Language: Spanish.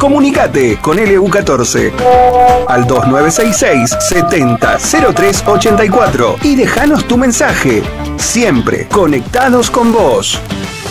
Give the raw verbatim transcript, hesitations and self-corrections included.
Comunicate con L U catorce al dos nueve seis seis, setenta, cero tres ochenta y cuatro y dejanos tu mensaje. Siempre conectados con vos.